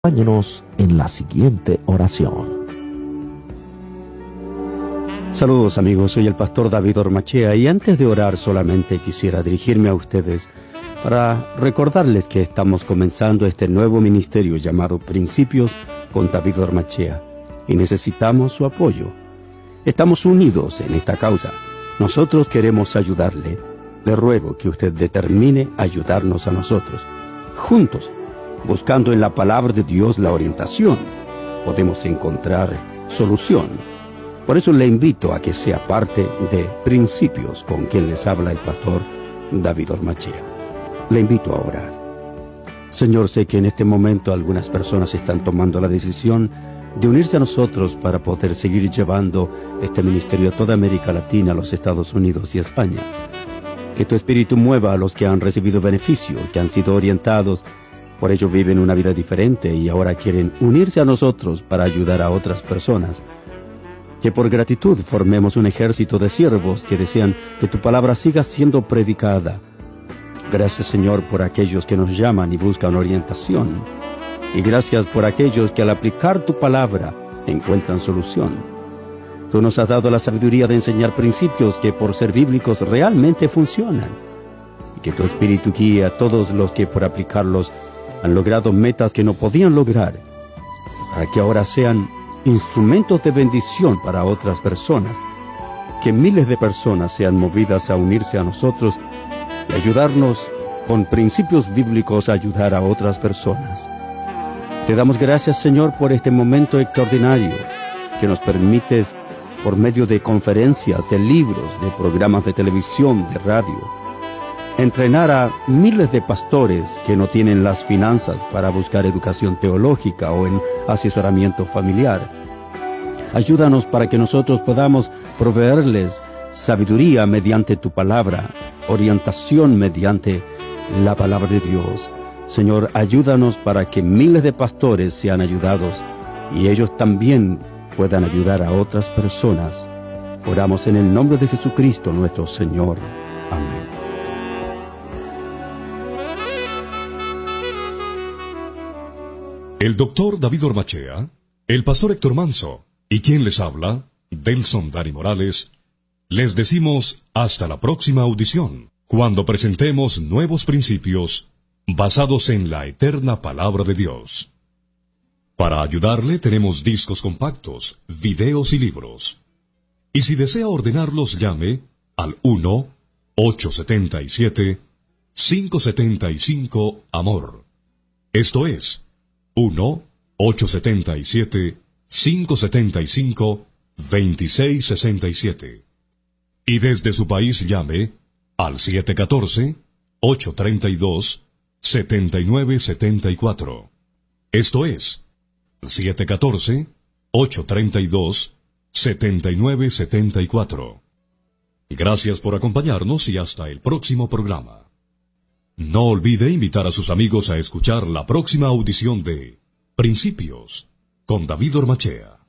Acompáñenos en la siguiente oración. Saludos amigos, soy el pastor David Ormachea y antes de orar solamente quisiera dirigirme a ustedes para recordarles que estamos comenzando este nuevo ministerio llamado Principios con David Ormachea y necesitamos su apoyo. Estamos unidos en esta causa. Nosotros queremos ayudarle. Le ruego que usted determine ayudarnos a nosotros. Juntos, buscando en la palabra de Dios la orientación, podemos encontrar solución. Por eso le invito a que sea parte de Principios con quien les habla el pastor David Ormachea. Le invito a orar. Señor, sé que en este momento algunas personas están tomando la decisión de unirse a nosotros para poder seguir llevando este ministerio a toda América Latina, a los Estados Unidos y España. Que tu Espíritu mueva a los que han recibido beneficio, que han sido orientados. Por ello viven una vida diferente y ahora quieren unirse a nosotros para ayudar a otras personas. Que por gratitud formemos un ejército de siervos que desean que tu palabra siga siendo predicada. Gracias, Señor, por aquellos que nos llaman y buscan orientación. Y gracias por aquellos que al aplicar tu palabra encuentran solución. Tú nos has dado la sabiduría de enseñar principios que por ser bíblicos realmente funcionan. Y que tu Espíritu guíe a todos los que por aplicarlos han logrado metas que no podían lograr, para que ahora sean instrumentos de bendición para otras personas, que miles de personas sean movidas a unirse a nosotros y ayudarnos con principios bíblicos a ayudar a otras personas. Te damos gracias, Señor, por este momento extraordinario que nos permites por medio de conferencias, de libros, de programas de televisión, de radio, entrenar a miles de pastores que no tienen las finanzas para buscar educación teológica o en asesoramiento familiar. Ayúdanos para que nosotros podamos proveerles sabiduría mediante tu palabra, orientación mediante la palabra de Dios. Señor, ayúdanos para que miles de pastores sean ayudados y ellos también puedan ayudar a otras personas. Oramos en el nombre de Jesucristo nuestro Señor. Amén. El doctor David Ormachea, el pastor Héctor Manso y quien les habla, Delson Dani Morales, les decimos hasta la próxima audición, cuando presentemos nuevos principios basados en la eterna palabra de Dios. Para ayudarle tenemos discos compactos, videos y libros. Y si desea ordenarlos, llame al 1-877-575-AMOR. Esto es 1-877-575-2667. Y desde su país llame al 714-832-7974. Esto es 714-832-7974. Gracias por acompañarnos y hasta el próximo programa. No olvide invitar a sus amigos a escuchar la próxima audición de Principios con David Ormachea.